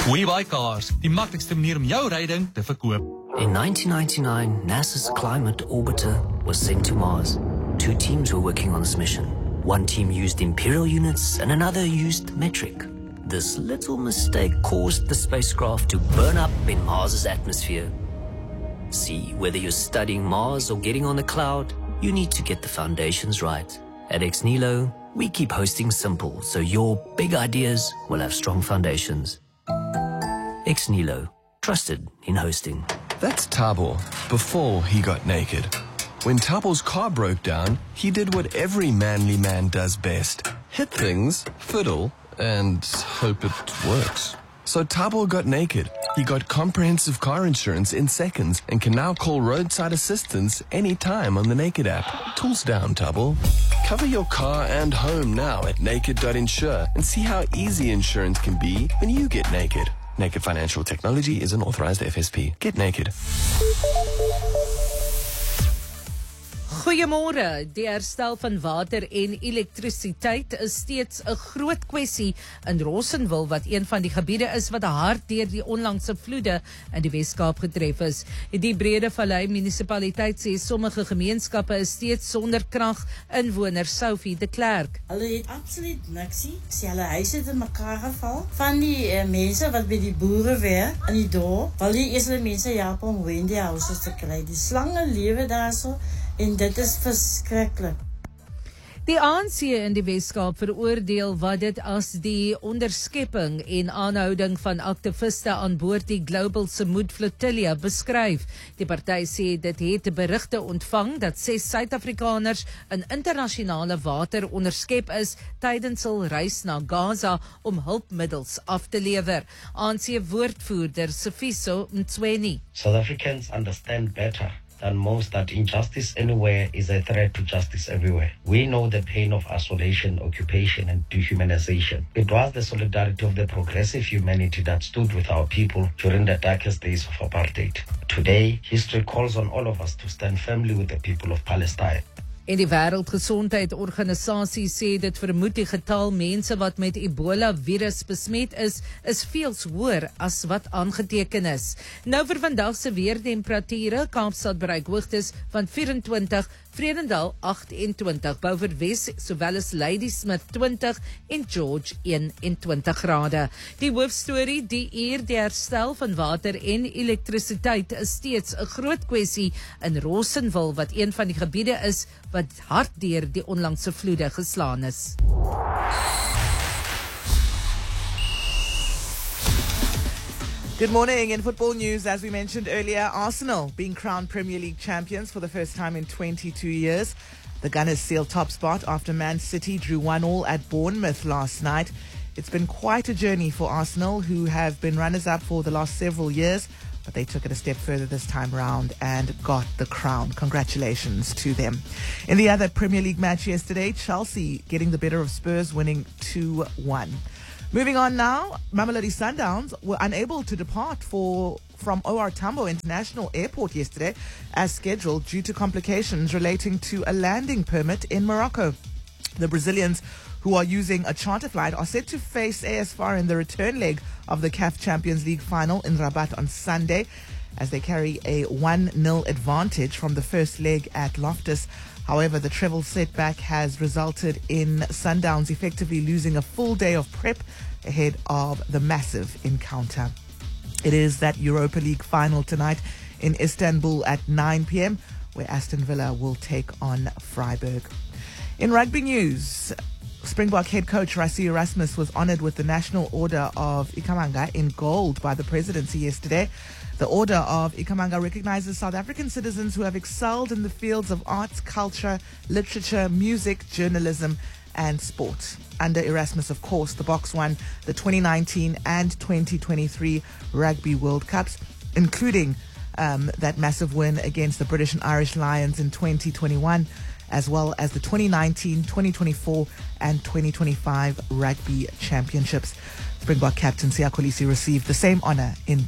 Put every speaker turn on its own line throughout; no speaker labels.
WeBuyCars, die maklikste manier om jou ryding te verkoop.
In 1999, NASA's Climate Orbiter was sent to Mars. 2 teams were working on this mission. One team used imperial units and another used metric. This little mistake caused the spacecraft to burn up in Mars's atmosphere. See, whether you're studying Mars or getting on the cloud, you need to get the foundations right. At Ex-Nihilo, we keep hosting simple, so your big ideas will have strong foundations. Ex-Nihilo, trusted in hosting.
That's Thabo, before he got naked. When Thabo's car broke down, he did what every manly man does best. Hit things, fiddle, and hope it works. So Thabo got naked. He got comprehensive car insurance in seconds and can now call roadside assistance anytime on the Naked app. Tools down, Thabo. Cover your car and home now at naked.insure and see how easy insurance can be when you get naked. Naked Financial Technology is an authorized FSP. Get naked.
Goeiemôre. Die herstel van water en elektrisiteit is steeds 'n groot kwessie in Rossenwil, wat een van die gebiede is wat hard deur die onlangse vloede in die Weskaap getref is. Die Brede Vallei munisipaliteit sê sommige gemeenskappe is steeds sonder krag. Inwoner Sophie de Klerk.
Hulle het absoluut niks. Sy hulle huise het in mekaar geval. Van die mense wat by die boere werk in die dorp, wil die eers hulle mense help om Wendy houses te kry. Die slange lewe daarso. En dit is verskriklik.
Die ANC in die Weskaap veroordeel wat dit as die onderskepping en aanhouding van aktiviste aan boord die Global Samud Flotilla beskryf. Die party sê dit het berigte ontvang dat 6 Suid-Afrikaners in internasionale water onderskep is tydens hul reis na Gaza om hulpmiddels af te lewer. ANC woordvoerder Sifiso Mtsweni.
South Africans understand better than most that injustice anywhere is a threat to justice everywhere. We know the pain of isolation, occupation, and dehumanization. It was the solidarity of the progressive humanity that stood with our people during the darkest days of apartheid. Today, history calls on all of us to stand firmly with the people of Palestine.
En die Wêreldgesondheidsorganisasie sê dit vermoed die getal mense wat met Ebola virus besmet is veels hoër as wat aangeteken is. Nou vir vandag se weertemperature, Kaapstad bereik hoogtes van 24, Vredendal 28, Beaufort sowel as Ladysmith 20 en George 21 grade. Die hoofstorie, die herstel van water en elektrisiteit is steeds 'n groot kwessie in Rossenwil, wat een van die gebiede is wat hard deur die onlangse vloede geslaan is.
Good morning. In football news, as we mentioned earlier, Arsenal being crowned Premier League champions for the first time in 22 years. The Gunners sealed top spot after Man City drew 1-1 at Bournemouth last night. It's been quite a journey for Arsenal, who have been runners-up for the last several years, but they took it a step further this time round and got the crown. Congratulations to them. In the other Premier League match yesterday, Chelsea getting the better of Spurs, winning 2-1. Moving on now, Mamelodi Sundowns were unable to depart from OR Tambo International Airport yesterday as scheduled due to complications relating to a landing permit in Morocco. The Brazilians, who are using a charter flight, are set to face AS FAR in the return leg of the CAF Champions League final in Rabat on Sunday, as they carry a 1-0 advantage from the first leg at Loftus. However, the treble setback has resulted in Sundowns effectively losing a full day of prep ahead of the massive encounter. It is that Europa League final tonight in Istanbul at 9 p.m, where Aston Villa will take on Freiburg. In rugby news, Springbok head coach Rassie Erasmus was honoured with the National Order of Ikhamanga in gold by the presidency yesterday. The Order of Ikhamanga recognizes South African citizens who have excelled in the fields of arts, culture, literature, music, journalism, and sport. Under Erasmus, of course, the Boks won the 2019 and 2023 Rugby World Cups, including that massive win against the British and Irish Lions in 2021, as well as the 2019, 2024, and 2025 Rugby Championships. Springbok captain Siya Kolisi received the same honour in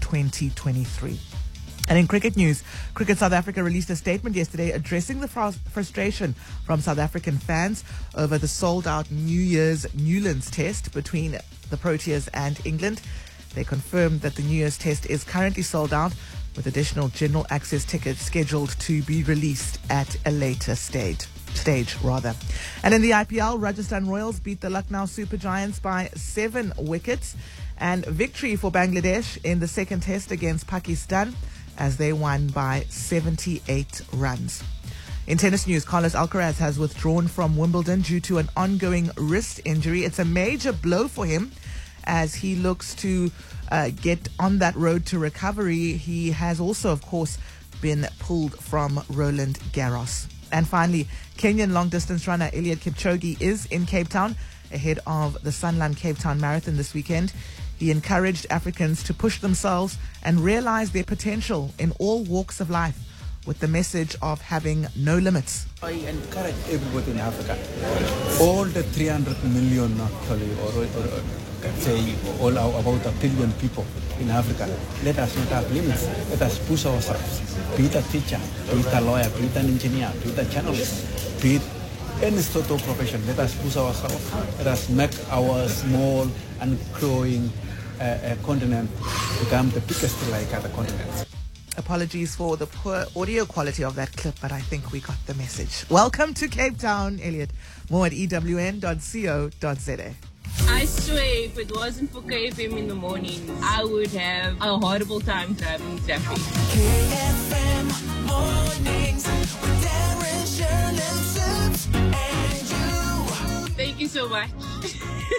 2023. And in cricket news, Cricket South Africa released a statement yesterday addressing the frustration from South African fans over the sold-out New Year's Newlands test between the Proteas and England. They confirmed that the New Year's test is currently sold out, with additional general access tickets scheduled to be released at a later stage. And in the IPL, Rajasthan Royals beat the Lucknow Super Giants by 7 wickets, and victory for Bangladesh in the second test against Pakistan as they won by 78 runs. In tennis news, Carlos Alcaraz has withdrawn from Wimbledon due to an ongoing wrist injury. It's a major blow for him as he looks to get on that road to recovery. He has also, of course, been pulled from Roland Garros. And finally, Kenyan long-distance runner Eliud Kipchoge is in Cape Town ahead of the Sanlam Cape Town Marathon this weekend. He encouraged Africans to push themselves and realize their potential in all walks of life, with the message of having no limits.
I encourage everybody in Africa, all the 300 million actually, or say all about 1 billion people in Africa, let us not have limits. Let us push ourselves. Be it a teacher, be it a lawyer, be it an engineer, be it a journalist, be it any sort of profession. Let us push ourselves. Let us make our small and growing continent become the biggest like other continents.
Apologies for the poor audio quality of that clip, but I think we got the message. Welcome to Cape Town, Eliud. More at ewn.co.za.
I swear, if it wasn't for KFM in the morning, I would have a horrible time driving traffic.
KFM mornings with Darren, Shirley, and you.
Thank you so much.